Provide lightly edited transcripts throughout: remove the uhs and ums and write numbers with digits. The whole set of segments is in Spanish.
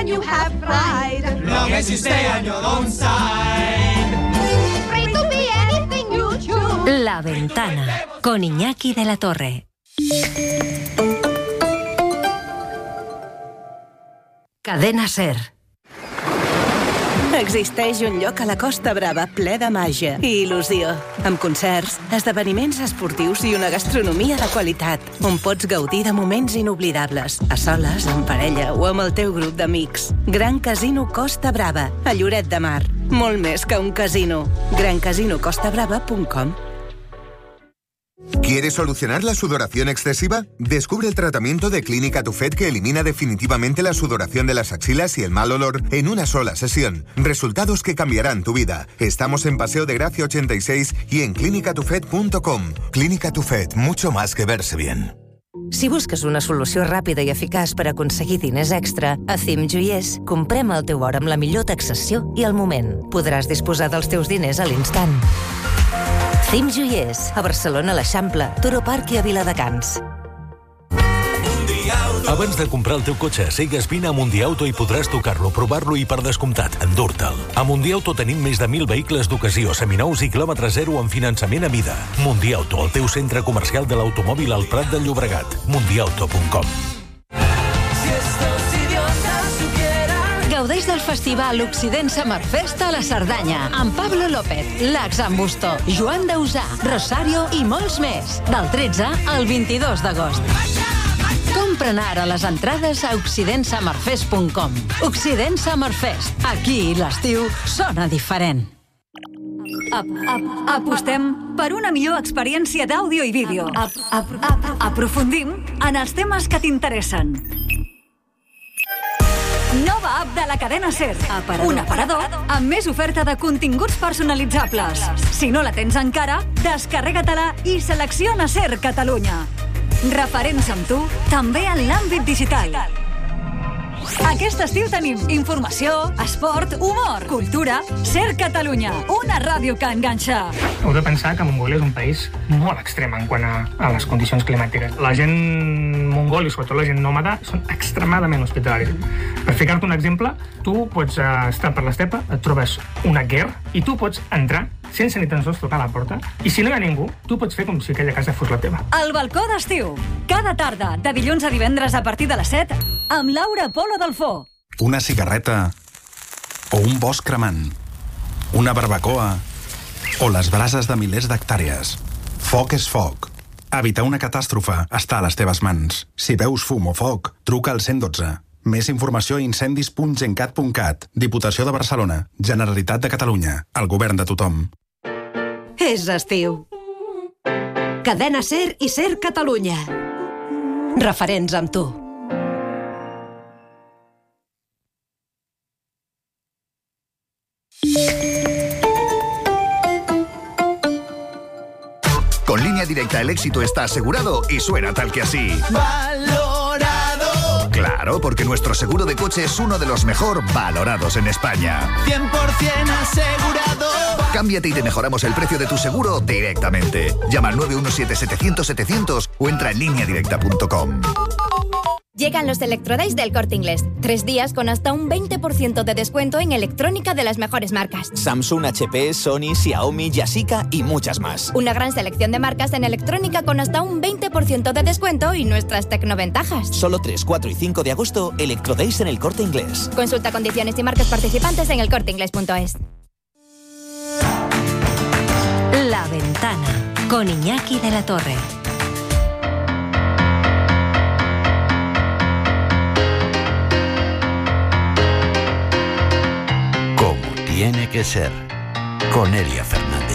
you have pride. Long as you stay on your own side. Free to be anything you choose. La Ventana, con Iñaki de la Torre. Cadena SER. Existeix un lloc a la Costa Brava ple de màgia i il·lusió, amb concerts, esdeveniments esportius i una gastronomia de qualitat, on pots gaudir de moments inoblidables, a soles, en parella o amb el teu grup d'amics. Gran Casino Costa Brava, a Lloret de Mar. Molt més que un casino. GranCasinoCostaBrava.com. ¿Quieres solucionar la sudoración excesiva? Descubre el tratamiento de Clínica Tufet que elimina definitivamente la sudoración de las axilas y el mal olor en una sola sesión. Resultados que cambiarán tu vida. Estamos en Paseo de Gracia 86 y en clinicatufet.com. Clínica Tufet, mucho más que verse bien. Si busques una solució ràpida i eficaç per aconseguir diners extra, a CIM Joiers comprem el teu or amb la millor taxació i al moment. Podràs disposar dels teus diners a l'instant. CIM Joiers, a Barcelona, a l'Eixample, Toro Park i a Viladecans. Abans de comprar el teu cotxe, sigues vine a Mundiauto i podràs tocar-lo, provar-lo i, per descomptat, endur-te'l. A Mundiauto tenim més de 1.000 vehicles d'ocasió, seminous i quilòmetre zero amb finançament a mida. Mundiauto, el teu centre comercial de l'automòbil al Prat de Llobregat. Mundiauto.com. Gaudeix del festival Occident Summer Fest a la Cerdanya, amb Pablo López, Lax Ambusto, Joan Dausà, Rosario i molts més, del 13 al 22 d'agost. Compra'n ara les entrades a occidentsummerfest.com. Occident Summer Fest. Aquí l'estiu sona diferent. Apostem per una millor experiència d'àudio i vídeo. Aprofundim en els temes que t'interessen. Nova app de la cadena SER. Un aparador amb més oferta de continguts personalitzables. Si no la tens encara, descarrega-te-la i selecciona SER Catalunya. Referents amb tu, també en l'àmbit digital. Aquest estiu tenim informació, esport, humor, cultura. SER Catalunya, una ràdio que enganxa. Heu de pensar que Mongòlia és un país molt extrem en quant a les condicions climàtiques. La gent mongol i sobretot la gent nòmada són extremadament hospitalaris. Per ficar-te un exemple, tu pots estar per l'estepa, et trobes una guerra i tu pots entrar sense ni tan sols tocar la porta. I si no hi ha ningú, tu pots fer com si aquella casa fos la teva. El balcó d'estiu. Cada tarda, de dilluns a divendres a partir de les 7, amb Laura Polo Delfó. Una cigarreta o un bosc cremant. Una barbacoa o les brases de milers d'hectàrees. Foc és foc. Evitar una catàstrofe està a les teves mans. Si veus fum o foc, truca al 112. Més informació a incendis.gencat.cat. Diputació de Barcelona. Generalitat de Catalunya. El govern de tothom. És estiu. Cadena SER i SER Catalunya. Referents amb tu. Con Línea Directa el éxito está asegurado y suena tal que así. ¡Valorado! Claro, porque nuestro seguro de coche es uno de los mejor valorados en España. 100% asegurado. Cámbiate y te mejoramos el precio de tu seguro directamente. Llama al 917-700-700 o entra en lineadirecta.com. Llegan los Electrodays del Corte Inglés. 3 días con hasta un 20% de descuento en electrónica de las mejores marcas. Samsung, HP, Sony, Xiaomi, Yashica y muchas más. Una gran selección de marcas en electrónica con hasta un 20% de descuento y nuestras tecnoventajas. Solo 3, 4 y 5 de agosto, Electrodays en el Corte Inglés. Consulta condiciones y marcas participantes en elcorteingles.es. La Ventana, con Iñaki de la Torre. Tiene que ser, con Elia Fernández.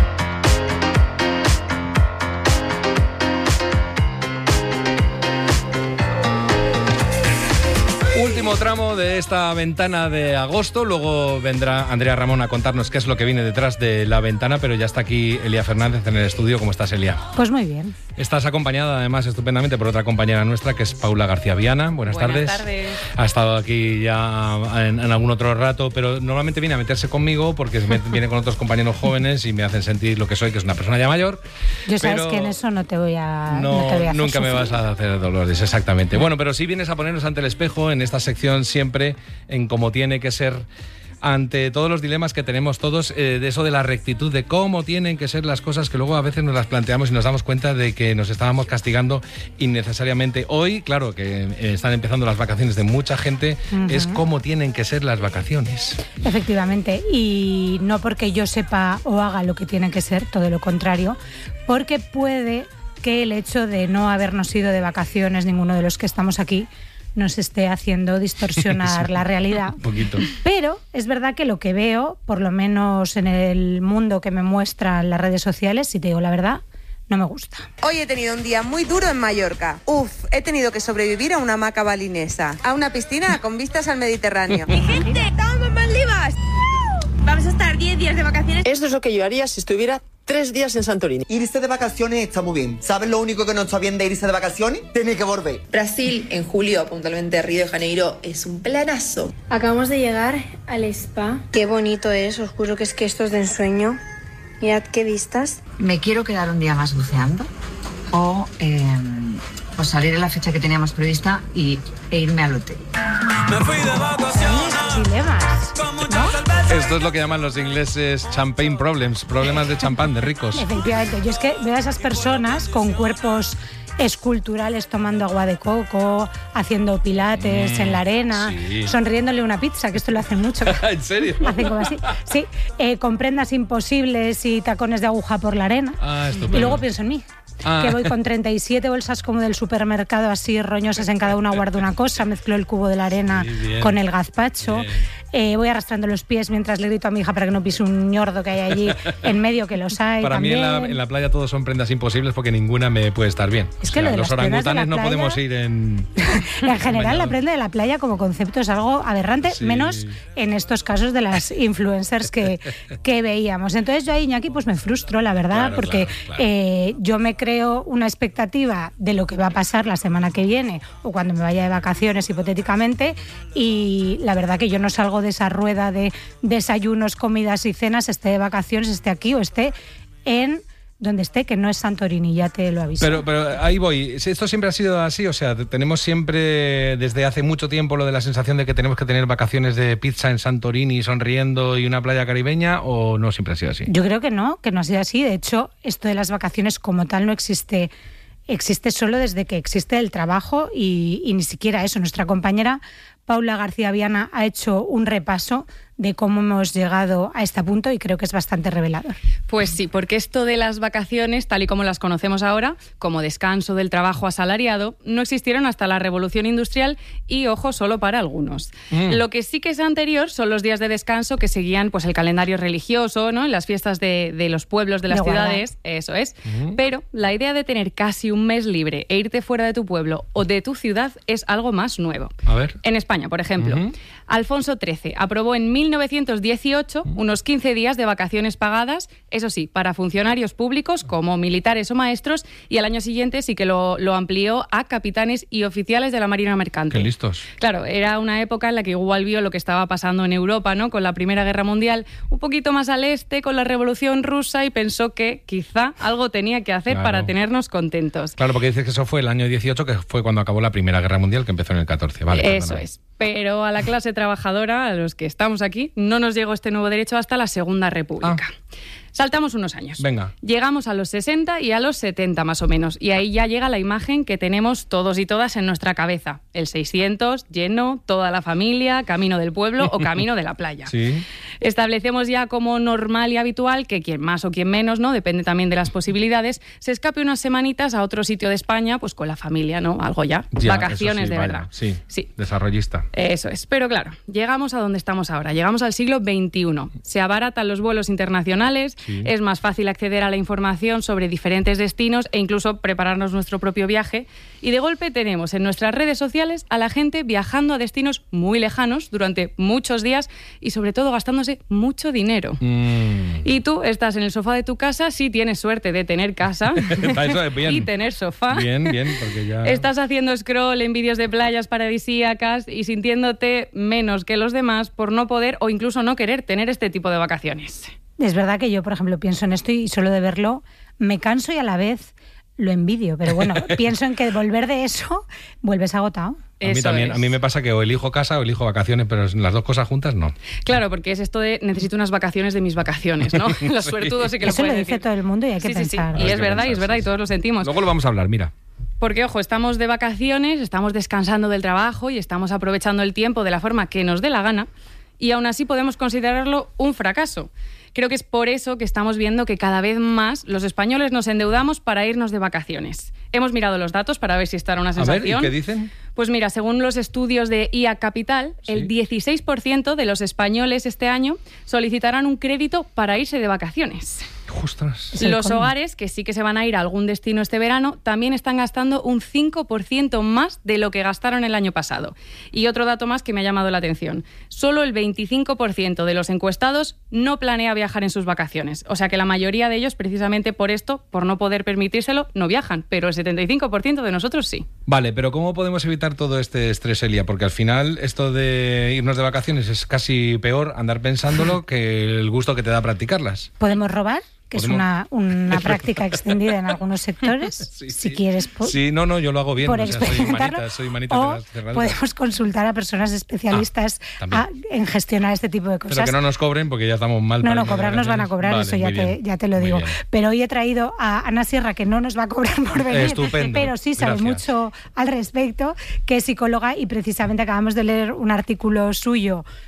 Último tramo de esta ventana de agosto. Luego vendrá Andrea Ramón a contarnos qué es lo que viene detrás de la ventana, pero ya está aquí Elia Fernández en el estudio. ¿Cómo estás, Elia? Pues muy bien. Estás acompañada, además, estupendamente por otra compañera nuestra, que es Paula García Viana. Buenas tardes. Buenas tardes. Ha estado aquí ya en algún otro rato, pero normalmente viene a meterse conmigo porque viene con otros compañeros jóvenes y me hacen sentir lo que soy, que es una persona ya mayor. Yo sabes que en eso no te voy a... No, te voy a nunca hacer me vas a hacer dolores, exactamente. Bueno, pero sí vienes a ponernos ante el espejo en esta sección sección siempre en cómo tiene que ser, ante todos los dilemas que tenemos todos, de eso de la rectitud, de cómo tienen que ser las cosas, que luego a veces nos las planteamos y nos damos cuenta de que nos estábamos castigando innecesariamente. Hoy, claro, que están empezando las vacaciones de mucha gente, es cómo tienen que ser las vacaciones. Efectivamente, y no porque yo sepa o haga lo que tiene que ser, todo lo contrario, porque puede que el hecho de no habernos ido de vacaciones, ninguno de los que estamos aquí, nos esté haciendo distorsionar la realidad. Un poquito. Pero es verdad que lo que veo, por lo menos en el mundo que me muestran las redes sociales, si te digo la verdad, no me gusta. Hoy he tenido un día muy duro en Mallorca. He tenido que sobrevivir a una hamaca balinesa, a una piscina con vistas al Mediterráneo. ¡Mi gente! ¡Estamos en Maldivas! Vamos a estar 10 días de vacaciones. Esto es lo que yo haría si estuviera 3 días en Santorini. Irse de vacaciones está muy bien. ¿Sabes lo único que no está bien de irse de vacaciones? Tiene que volver. Brasil, en julio, puntualmente Río de Janeiro, es un planazo. Acabamos de llegar al spa. Qué bonito es, os juro que esto es de ensueño. Mirad qué vistas. Me quiero quedar un día más buceando o salir en la fecha que teníamos prevista e irme al hotel. Me fui de vacaciones. Dilemas, ¿no? Esto es lo que llaman los ingleses champagne problems, problemas de champán, de ricos. Efectivamente, yo es que veo a esas personas con cuerpos esculturales tomando agua de coco, haciendo pilates en la arena, sonriéndole una pizza, que esto lo hacen mucho. ¿En serio? Hacen como así. Sí, con prendas imposibles y tacones de aguja por la arena. Estupendo. Y luego pienso en mí. Que voy con 37 bolsas como del supermercado, así roñosas, en cada una guardo una cosa, mezclo el cubo de la arena con el gazpacho, voy arrastrando los pies mientras le grito a mi hija para que no pise un ñordo que hay allí en medio, que los hay. Para también. mí en la playa todos son prendas imposibles porque ninguna me puede estar bien. Es que lo de los las prendas orangutanes de la no playa, podemos ir en... En general, la prenda de la playa como concepto es algo aberrante, menos en estos casos de las influencers que veíamos. Entonces yo ahí, Iñaki, pues me frustro, la verdad, porque yo me creo una expectativa de lo que va a pasar la semana que viene o cuando me vaya de vacaciones, hipotéticamente, y la verdad que yo no salgo de esa rueda de desayunos, comidas y cenas, esté de vacaciones, esté aquí o esté en donde esté, que no es Santorini, ya te lo aviso. Pero ahí voy. ¿Esto siempre ha sido así? O sea, ¿tenemos siempre, desde hace mucho tiempo, lo de la sensación de que tenemos que tener vacaciones de pizza en Santorini, sonriendo y una playa caribeña, o no siempre ha sido así? Yo creo que no ha sido así. De hecho, esto de las vacaciones como tal no existe. Existe solo desde que existe el trabajo y ni siquiera eso. Nuestra compañera Paula García Viana ha hecho un repaso de cómo hemos llegado a este punto y creo que es bastante revelador. Pues sí, porque esto de las vacaciones, tal y como las conocemos ahora, como descanso del trabajo asalariado, no existieron hasta la Revolución Industrial y, ojo, solo para algunos. Lo que sí que es anterior son los días de descanso que seguían pues el calendario religioso, ¿no? En las fiestas de los pueblos, de las ciudades, eso es. Pero la idea de tener casi un mes libre e irte fuera de tu pueblo o de tu ciudad es algo más nuevo. A ver. En España, por ejemplo, Alfonso XIII aprobó en 1918 unos 15 días de vacaciones pagadas, eso sí, para funcionarios públicos como militares o maestros, y al año siguiente sí que lo amplió a capitanes y oficiales de la Marina Mercante. ¡Qué listos! Claro, era una época en la que igual vio lo que estaba pasando en Europa, ¿no? Con la Primera Guerra Mundial, un poquito más al este, con la Revolución Rusa, y pensó que quizá algo tenía que hacer para tenernos contentos. Claro, porque dices que eso fue el año 18, que fue cuando acabó la Primera Guerra Mundial, que empezó en el 14. Vale, eso es. Pero a la clase trabajadora, a los que estamos aquí, no nos llegó este nuevo derecho hasta la Segunda República. Saltamos unos años. Venga. Llegamos a los 60 y a los 70 más o menos. Y ahí ya llega la imagen que tenemos todos y todas en nuestra cabeza. El 600, lleno, toda la familia, camino del pueblo o camino de la playa. Sí. Establecemos ya como normal y habitual que quien más o quien menos, ¿no? Depende también de las posibilidades, se escape unas semanitas a otro sitio de España, pues con la familia, ¿no? Algo ya. Vacaciones de verdad. Sí, desarrollista. Eso es. Pero claro, llegamos a donde estamos ahora. Llegamos al siglo XXI. Se abaratan los vuelos internacionales. Sí. Es más fácil acceder a la información sobre diferentes destinos e incluso prepararnos nuestro propio viaje. Y de golpe tenemos en nuestras redes sociales a la gente viajando a destinos muy lejanos durante muchos días y sobre todo gastándose mucho dinero. Y tú estás en el sofá de tu casa, sí tienes suerte de tener casa y tener sofá. Bien, porque ya... Estás haciendo scroll en vídeos de playas paradisíacas y sintiéndote menos que los demás por no poder o incluso no querer tener este tipo de vacaciones. Es verdad que yo, por ejemplo, pienso en esto y solo de verlo me canso y a la vez lo envidio, pero bueno, pienso en que volver de eso vuelves agotado. A mí me pasa que o elijo casa o elijo vacaciones, pero las dos cosas juntas no. Claro, porque es esto de necesito unas vacaciones de mis vacaciones, ¿no? Los suertudos sí que eso lo pueden dice decir. todo el mundo y hay que pensar. Sí. Y es verdad, y todos lo sentimos. Luego lo vamos a hablar, mira. Porque, ojo, estamos de vacaciones, estamos descansando del trabajo y estamos aprovechando el tiempo de la forma que nos dé la gana y aún así podemos considerarlo un fracaso. Creo que es por eso que estamos viendo que cada vez más los españoles nos endeudamos para irnos de vacaciones. Hemos mirado los datos para ver si esta era una sensación. A ver, ¿y qué dicen? Pues mira, según los estudios de IA Capital, el 16% de los españoles este año solicitarán un crédito para irse de vacaciones. ¡Ostras! Los hogares, que sí que se van a ir a algún destino este verano, también están gastando un 5% más de lo que gastaron el año pasado. Y otro dato más que me ha llamado la atención. Solo el 25% de los encuestados no planea viajar en sus vacaciones. O sea que la mayoría de ellos, precisamente por esto, por no poder permitírselo, no viajan. Pero el 75% de nosotros sí. Vale, pero ¿cómo podemos evitar todo este estrés, Elia? Porque al final esto de irnos de vacaciones es casi peor andar pensándolo que el gusto que te da practicarlas. ¿Podemos robar? Que es una práctica extendida en algunos sectores, si quieres. Sí, no, yo lo hago bien, soy manita o de las cerraduras. Podemos consultar a personas especialistas en gestionar este tipo de cosas. Pero que no nos cobren porque ya estamos mal. No, cobrar nos van a cobrar, vale, eso ya te lo digo. Pero hoy he traído a Ana Sierra, que no nos va a cobrar por venir, estupendo, pero sí sabe mucho al respecto, que es psicóloga y precisamente acabamos de leer un artículo suyo